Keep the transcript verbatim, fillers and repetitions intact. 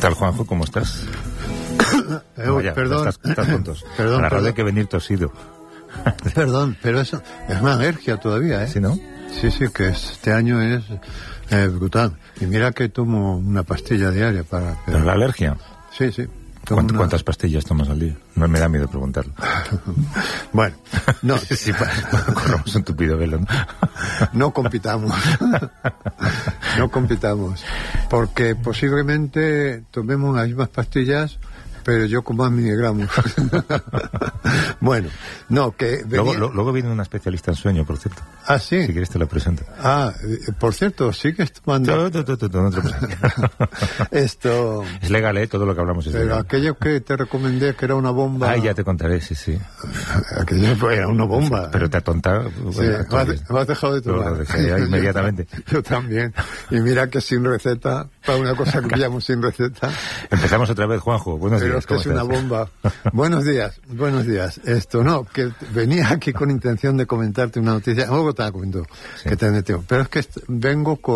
tal, Juanjo? ¿Cómo estás? eh, Vaya, perdón. Estás, estás tontos. Perdón, a la radio perdón. hay que venir tosido. Perdón, pero eso es una alergia todavía, ¿eh? ¿Sí, no? Sí, sí, que este año es eh, brutal. Y mira que tomo una pastilla diaria para... ¿Pero la alergia? Sí, sí. ¿Cuánt, Una... ¿Cuántas pastillas tomas al día? No me da miedo preguntarlo. Bueno, no. Sí, corramos un tupido velo, ¿no? No compitamos. No compitamos. Porque posiblemente tomemos las mismas pastillas, pero yo con más miligramos. Bueno, no, que... Venía... Luego, lo, luego viene una especialista en sueño, por cierto. Ah, sí. Si quieres te la presento. Ah, eh, por cierto, sigues tomando... No, no, no, no, no te lo presento. Esto... Es legal, ¿eh? Todo lo que hablamos es Pero legal. aquello que te recomendé, que era una bomba... Ah, ya te contaré, sí, sí. Aquello era una bomba. Pero te atonta... Sí, Bueno, me has, me has dejado de tomar. Lo dejé ya inmediatamente. Yo, yo también. Y mira que sin receta, para una cosa que pillamos sin receta... Empezamos otra vez, Juanjo. Buenos Pero días. es que es una bomba. Buenos días, buenos días. Esto no, que venía aquí con intención de comentarte una noticia. Luego te la comento, Sí. que te metió. Pero es que vengo con